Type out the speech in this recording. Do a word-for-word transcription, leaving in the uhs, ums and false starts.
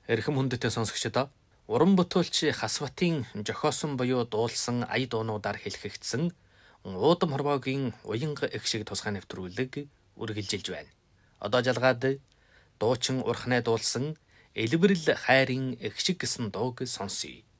Эрхэм хүндэтэй сонсогчдоо уран бүтээлч Хасбатын жохоосон буюу дуулсан ая дуунуудаар хэлхэгдсэн уудам хорвоогийн уянга их шиг тусгай нэвтрүүлэг үргэлжилж байна. Одоо жалгаад дуучин урхнаа дуулсан элбэрэл хайрын их шиг гэсэн дууг сонсъё.